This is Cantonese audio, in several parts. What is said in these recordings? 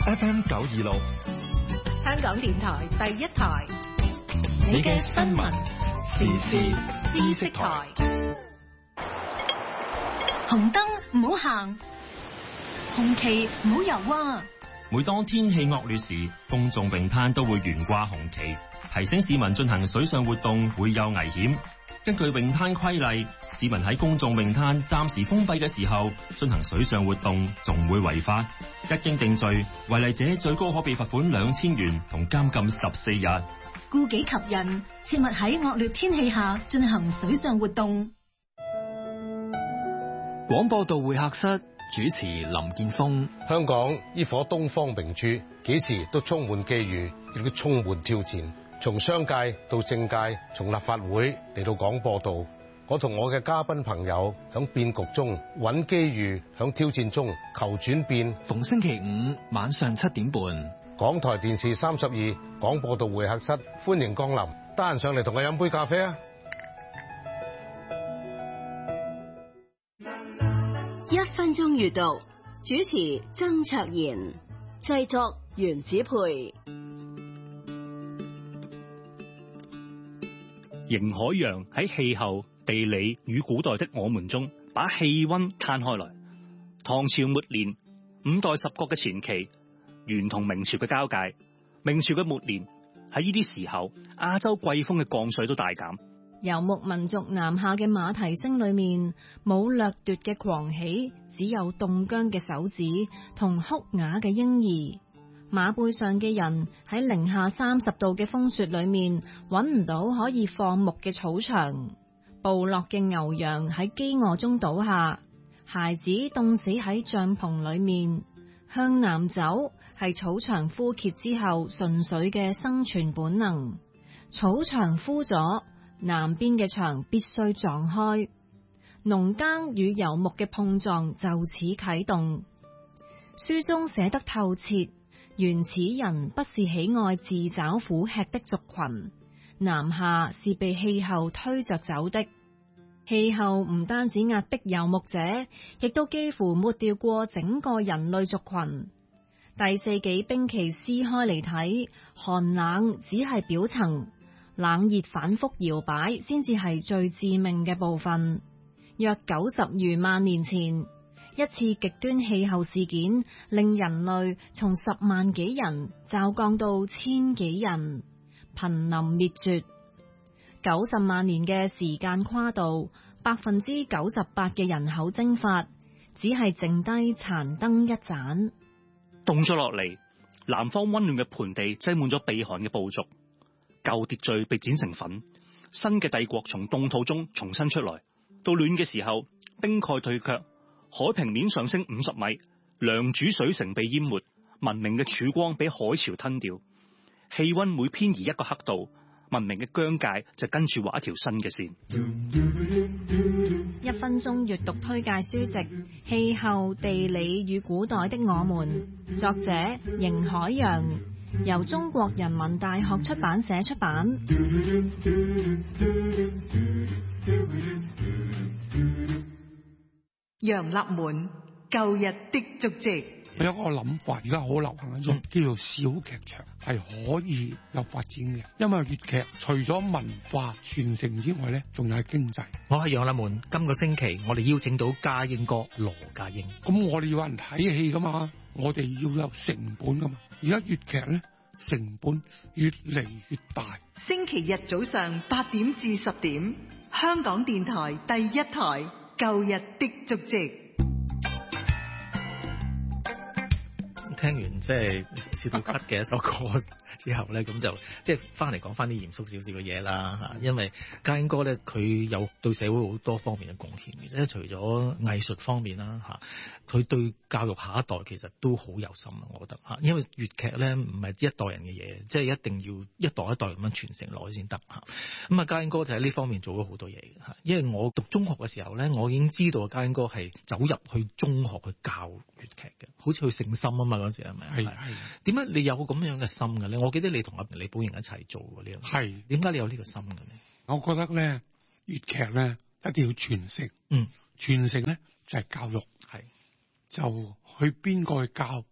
FM 926， 香港電台第一台，你嘅新聞時事知識台。 紅燈唔好行，紅旗唔好游啊！ 每當天氣惡劣時，公眾泳灘都會懸掛紅旗，提醒市民進行水上活動會有危險。根據泳灘規例，市民喺公眾泳灘暫時封閉嘅時候進行水上活動，仲會違法。一經定罪，違例者最高可被罰款2000元同監禁14日。 顧己及人，切勿喺惡劣天氣下進行水上活動。 廣播道會客室主持林建峰。 香港呢顆東方明珠，幾時都充滿機遇，亦都充滿挑戰。從商界到政界，從立法會嚟到廣播道，我同我嘅嘉賓朋友響變局中揾機遇，響挑戰中求轉變。 逢星期五晚上7點半， 港台電視32廣播道會客室，歡迎光臨。得閒上嚟同我飲杯咖啡啊 ！1分鐘閱讀，主持曾卓賢，製作袁子培。 邢海洋喺氣候、地理與古代的我們中，把氣溫攤開來。唐朝末年，5代十國嘅前期，元同明朝嘅交界。明朝嘅末年，喺呢啲時候，亞洲季風嘅降水都大減。 游牧民族南下嘅馬蹄聲裏面，冇掠奪嘅狂喜，只有凍僵嘅手指同哭啞嘅嬰兒。馬背上嘅人喺零下30度嘅風雪裏面，揾唔到可以放牧嘅草場。部落嘅牛羊喺飢餓中倒下，孩子凍死喺帳篷裏面。向南走係草場枯竭之後純粹嘅生存本能。草場枯咗，南邊嘅牆必須撞開。農耕與游牧嘅碰撞就此啟動。書中寫得透徹。原始人不是喜愛自找苦吃的族群，南下是被氣候推着走的。氣候唔單止壓迫游牧者，亦都幾乎抹掉過整個人類族群。第4紀冰期撕開嚟睇，寒冷只係表層，冷熱反覆搖擺先至係最致命嘅部分。約90餘萬年前，一次極端氣候事件令人類從10萬幾人驟降到1000幾人，瀕臨滅絕。90萬年嘅時間跨度，98%嘅人口蒸發，只係剩低殘燈一盞。 凍咗落嚟，南方溫暖嘅盆地擠滿咗避寒嘅部族，舊秩序被剪成粉，新嘅帝國從凍土中重新出來。到暖嘅時候，冰蓋退卻。海平面上升50米，良渚水城被淹沒，文明嘅曙光被海潮吞掉。氣溫每偏移1個刻度，文明嘅疆界就跟住畫一條新嘅線。 1分鐘閱讀推介書籍《氣候、地理與古代的我們》，作者邢海洋，由中國人民大學出版社出版。 楊立門舊日的足跡。 有一個諗法，而家好流行一種叫做小劇場，係可以有發展嘅。因為粵劇除咗文化傳承之外咧，仲有係經濟。 我係楊立門，今個星期我哋邀請到家英哥羅家英。 咁我哋要有人睇戲噶嘛，我哋要有成本噶嘛。而家粵劇咧成本越嚟越大。 星期日早上8點至10點，香港電台第一台。舊日的足跡。 聽完即係薛寶吉嘅一首歌之後咧，咁就即係翻嚟講翻啲嚴肅少少嘅嘢啦嚇。因為家英哥咧，佢有對社會好多方面嘅貢獻嘅，即係除咗藝術方面啦嚇，佢對教育下一代其實都好有心啊，我覺得嚇。因為粵劇咧唔係一代人嘅嘢，即係一定要一代一代咁樣傳承落去先得嚇。咁啊，家英哥就喺呢方面做咗好多嘢嘅嚇。因為我讀中學嘅時候咧，我已經知道家英哥係走入去中學去教粵劇嘅，好似去聖心啊嘛嗰陣時係咪？係。點解你有咁樣嘅心嘅咧？我記得你同阿李寶瑩一齊做嘅呢樣。係。點解你有呢個心嘅咧？ 我覺得咧，粵劇咧一定要傳承。傳承咧就係教育。係。就去邊個去教，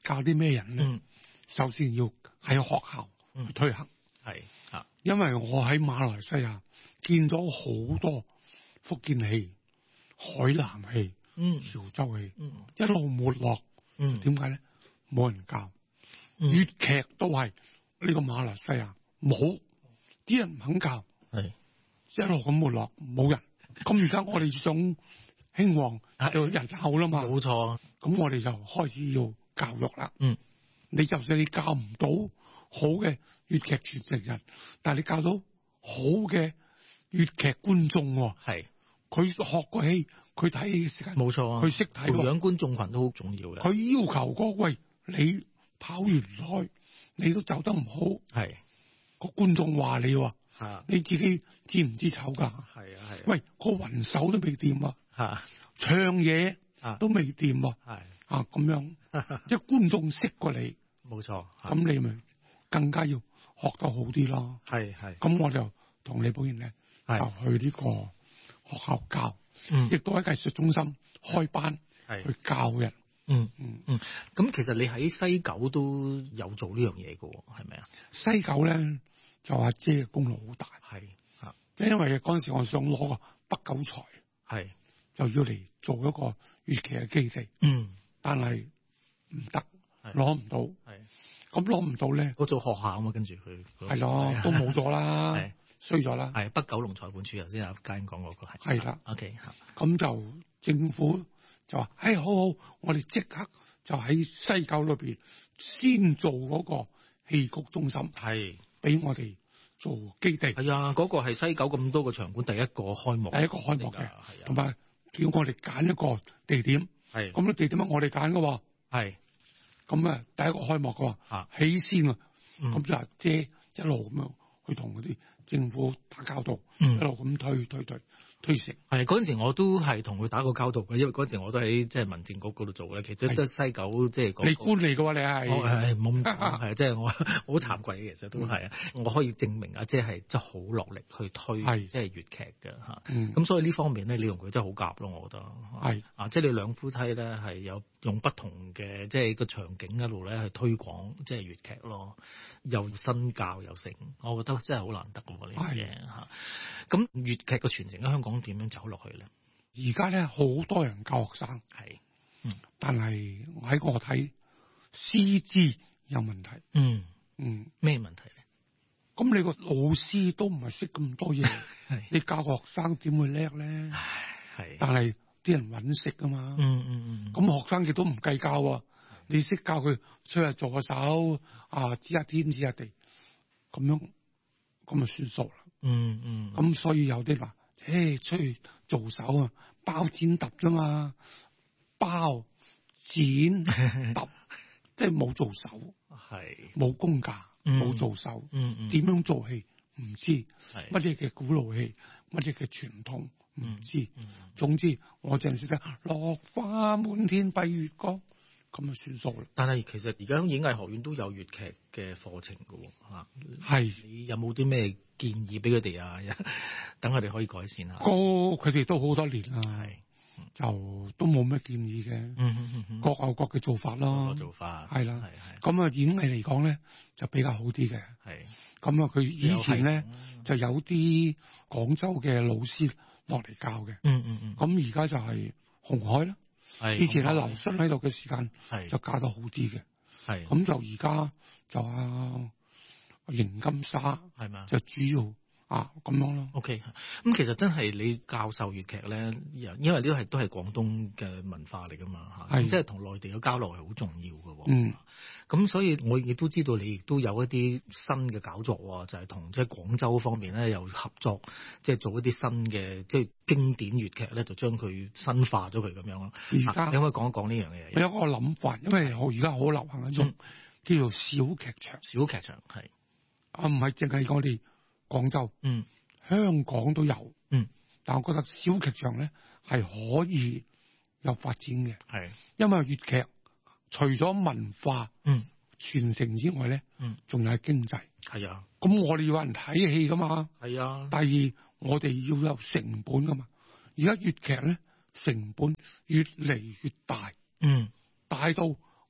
教啲咩人咧？首先要喺學校去推行。 係啊， 因為我喺馬來西亞見咗好多福建戲、海南戲、潮州戲，一路沒落。點解咧？冇人教。粵劇都係呢個馬來西亞冇，啲人唔肯教，一路咁沒落，冇人。咁而家我哋想興旺就人口啦嘛， 冇錯。 咁我哋就開始要教育啦。你就算你教唔到好嘅粵劇傳承人，但係你教到好嘅粵劇觀眾，佢學過戲，佢睇戲嘅時間， 冇錯啊， 佢識睇， 培養觀眾群都好重要嘅。 佢要求過，喂，你跑完賽，你都走得唔好，個觀眾話你喎，你自己知唔知醜㗎？係啊，喂，個雲手都未掂啊，唱嘢都未掂啊，咁樣，即係觀眾識過你， 冇錯， 咁你咪更加要學得好啲咯。咁我就同李寶賢咧，就去呢個學校教，亦都喺藝術中心開班去教人。 咁其實你喺西九都有做呢樣嘢嘅喎，係咪啊？ 西九咧就阿姐嘅功勞好大，因為嗰陣時我想攞個北九財，就要嚟做一個粵劇嘅基地，但係唔得，攞唔到，咁攞唔到咧， 我做學校啊嘛，跟住佢係咯，都冇咗啦，衰咗啦， 係北九龍裁判處頭先有間講過個係啦 ，OK， 咁就政府就話，好好，我哋即刻就喺西九裏邊先做嗰個戲曲中心，俾我哋做基地。 係啊，嗰個係西九咁多個場館第一個開幕嘅，同埋叫我哋揀一個地點。咁個地點我哋揀嘅喎。咁啊，第一個開幕嘅話，起先啊，咁就阿姐一路咁樣去同嗰啲政府打交道，一路咁推成。 嗰陣時我都係同佢打過交道嘅，因為嗰陣時我都喺即係民政局嗰度做嘅，其實都西九即係你官嚟嘅喎，你係冇係即係我好慚愧嘅，其實都係啊，我可以證明阿姐係真係好落力去推即係粵劇嘅嚇。咁所以呢方面咧，你同佢真係好夾咯，我覺得即係你兩夫妻咧係有用不同嘅即係個場景一路咧去推廣即係粵劇咯，又身教又成，我覺得真係好難得嘅喎呢樣嘢嚇。咁粵劇嘅傳承喺香港點樣走落去咧？ 而家咧好多人教學生，但係喺我睇師資有問題。 咩問題咧？ 咁你個老師都唔係識咁多嘢，你教學生點會叻咧？但係啲人揾食啊嘛。咁學生亦都唔計較喎，你識教佢出去做個手指下天指下地，咁樣咁就算數啦。咁所以有啲話，出去做手啊，包剪揼啫嘛，包剪揼，即係冇做手，冇功架，冇做手，點樣做戲唔知，乜嘢嘅古老戲，乜嘢嘅傳統唔知，總之我淨係識得落花滿天蔽月光。咁就算數啦。 但係其實而家演藝學院都有粵劇嘅課程㗎喎，你有冇啲咩建議俾佢哋啊？等佢哋可以改善下。 佢哋都好多年啦，就都冇咩建議嘅，各有各嘅做法咯。係啦，咁啊演藝嚟講咧就比較好啲嘅。咁啊佢以前咧就有啲廣州嘅老師落嚟教嘅。咁而家就係紅海啦。以前劉信喺度嘅時間就教得好啲嘅，咁就而家就邢金沙係嘛，就主要咁樣咯。 OK， 咁其實真係你教授粵劇咧，因為呢個都係廣東嘅文化嚟噶嘛，即係同內地嘅交流係好重要嘅。咁所以我亦都知道你亦都有一啲新嘅搞作喎，就係同即係廣州方面咧又合作，即係做一啲新嘅即係經典粵劇咧，就將佢新化咗佢咁樣咯。而家你可唔可以講一講呢樣嘢？ 我有個諗法，因為我而家好流行一種叫做小劇場。 小劇場係唔係淨係我哋廣州，香港都有，但我覺得小劇場咧係可以有發展嘅，因為粵劇除咗文化傳承之外咧，仲有經濟。咁我哋要有人睇戲噶嘛。第二，我哋要有成本噶嘛。而家粵劇咧成本越嚟越大，大到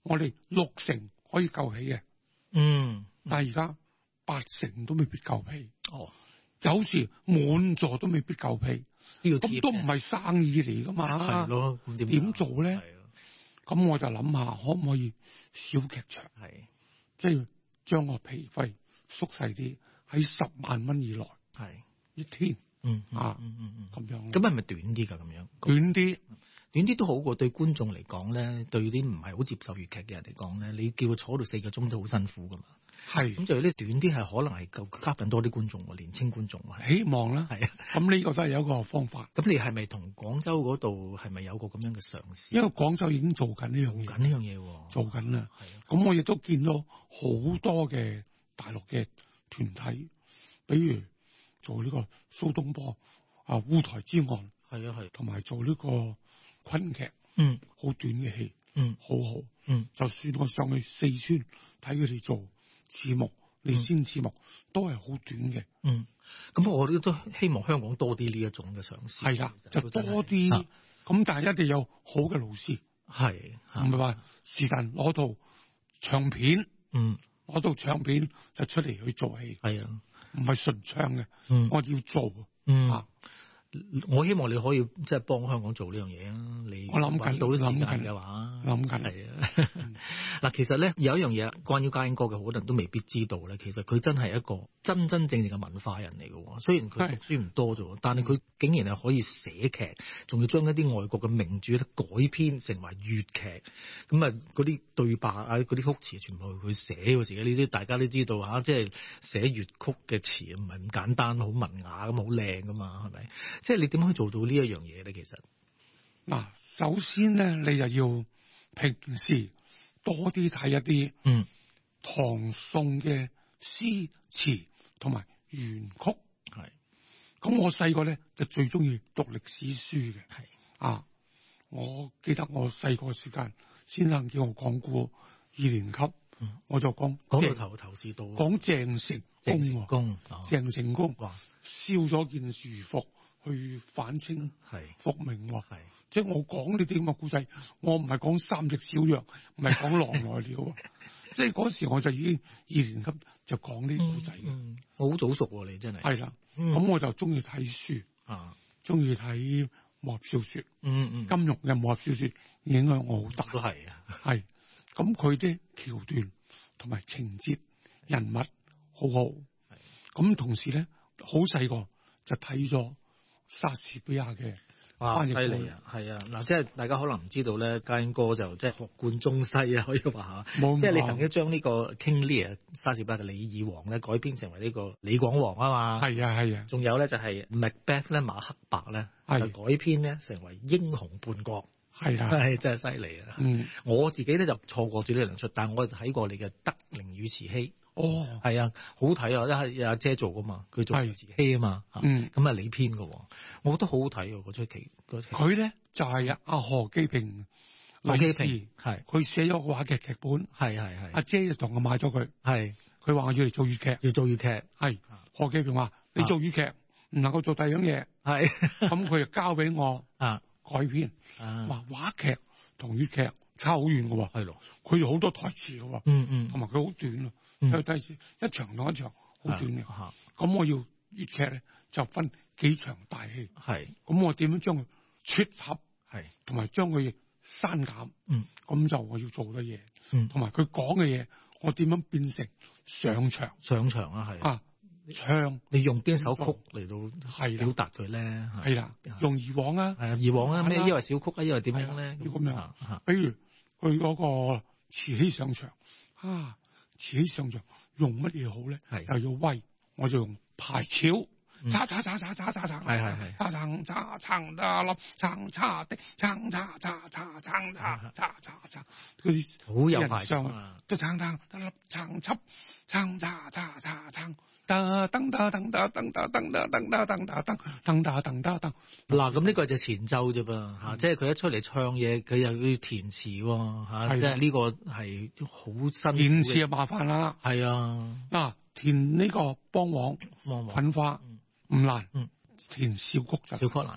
我哋6成可以夠起嘅，但係而家8成都未必夠皮。有時滿座都未必夠皮，咁都唔係生意嚟噶嘛。 係咯，咁點做咧？咁我就諗下，可唔可以小劇場？即係將個皮費縮細啲，喺10萬蚊以內，一天，咁樣。 咁係咪短啲㗎？咁樣短啲都好過對觀眾嚟講咧，對啲唔係好接受粵劇嘅人嚟講咧，你叫佢坐到4個鐘都好辛苦㗎嘛。咁就呢短啲係可能係夠吸引多啲觀眾喎，年青觀眾。 希望啦，咁呢個都係有一個方法。 咁你係咪同廣州嗰度係咪有個咁樣嘅嘗試？ 因為廣州已經做緊呢樣嘢，做緊啦。咁我亦都見到好多嘅大陸嘅團體，比如做呢個蘇東坡烏台之案，同埋做呢個昆劇，好短嘅戲，好好。就算我上去四川睇佢哋做字幕，你先字幕都係好短嘅。 咁我都希望香港多啲呢一種嘅嘗試。 係啦，就多啲。咁但係一定有好嘅老師，唔係話是但攞到唱片，攞到唱片就出嚟去做戲。唔係純唱嘅，我要做。 我希望你可以即係幫香港做呢樣嘢啊！你我諗緊到時間嘅話， 諗緊嗱，其實咧有一樣嘢關於家英哥嘅，好多人都未必知道咧。其實佢真係一個真正嘅文化人嚟嘅。雖然佢讀書唔多啫，但係佢竟然係可以寫劇，仲要將一啲外國嘅名著咧改編成為粵劇。咁啊，嗰啲對白啊，嗰啲曲詞全部係佢寫嘅自己。呢啲大家都知道嚇，即係寫粵曲嘅詞唔係咁簡單，好文雅咁，好靚噶嘛，係咪？即係你點可以做到呢一樣嘢咧？其實嗱，首先咧，你就要平時多啲睇一啲唐宋嘅詩詞同埋原曲。咁我細個咧就最中意讀歷史書嘅。我記得我細個時間，先生叫我講古2年級，我就講到頭是道， 講鄭成功。鄭成功燒咗件儒服去反清復明。即係我講呢啲咁嘅故仔，我唔係講3隻小羊，唔係講狼來了。即係嗰時我就已經2年級就講呢啲故仔嘅。 我好早熟喎，你真係。 係啦，咁我就中意睇書，中意睇武俠小說。金庸嘅武俠小說影響我好大。 都係啊。 係，咁佢啲橋段同埋情節、人物好好。咁同時咧，好細個就睇咗莎士比亞嘅翻譯本。犀利啊！係啊，嗱，即係大家可能唔知道咧，家英哥就即係學貫中西啊，可以話嚇。即係你曾經將呢個 King Lear 莎士比亞嘅李爾王咧改編成為呢個李廣王啊嘛。係啊。仲有咧就係 Macbeth 咧馬克白咧就改編咧成為英雄叛國。係真係犀利啊！我自己咧就錯過咗呢兩出，但係我睇過你嘅《德齡與慈禧》。係啊，好睇啊！因為阿姐做噶嘛，佢做慈禧啊嘛。咁啊你編嘅，我覺得好好睇喎嗰出劇。佢咧就係阿何基平，佢寫咗個話劇劇本。阿姐就同我買咗佢。佢話我要嚟做粵劇，係何基平話你做粵劇唔能夠做第二樣嘢。咁佢就交俾我改編。話話劇同粵劇差好遠嘅。佢有好多台詞嘅。同埋佢好短。佢第時一場同一場好短嘅。咁我要粵劇咧就分幾場大戲。咁我點樣將佢撮合？同埋將佢刪減。咁就我要做嘅嘢。同埋佢講嘅嘢，我點樣變成上場啊？唱你用邊首曲嚟到表達佢咧？ 係啦，用兒王啊， 咩？因為小曲啊，因為點樣咧？ 要咁樣。比如佢嗰個慈禧上場慈禧上場用乜嘢好咧？又要威，我就用排潮，叉叉叉叉叉叉叉，叉叉叉撐得粒，撐叉的，撐叉叉叉撐叉叉叉叉，嗰啲好有排場啊！ 都撐得粒，撐輯，撐叉叉叉撐。噔噔噔噔噔噔噔噔噔噔噔噔噔噔噔噔。 嗱，咁呢個就前奏啫噃嚇，即係佢一出嚟唱嘢，佢又要填詞喎嚇，即係呢個係好辛苦。 填詞就麻煩啦。 係啊， 嗱，填呢個梆黃、粉花唔難，填小曲就小曲難啲。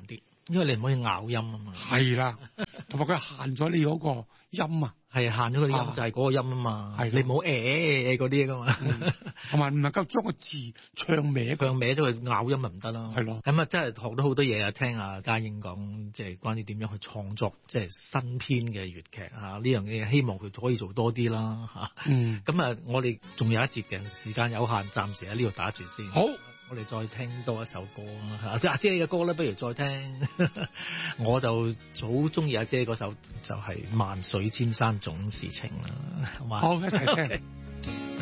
因為你唔可以咬音啊嘛。 係啦，同埋佢限咗你嗰個音啊。 係限咗佢啲音，就係嗰個音啊嘛。係你冇嗰啲噶嘛。 同埋唔能夠將個字唱歪咗佢咬音咪唔得咯。 係咯。 咁啊，真係學到好多嘢啊！聽阿家英講，即係關於點樣去創作即係新篇嘅粵劇啊，呢樣嘢希望佢可以做多啲啦嚇。咁啊，我哋仲有一節嘅時間有限，暫時喺呢度打住先。 好。 我哋再聽多一首歌啦，阿姐嘅歌咧，不如再聽。我就好中意阿姐嗰首，就係《萬水千山總是情》啦，好嘛？ 好，一齊聽。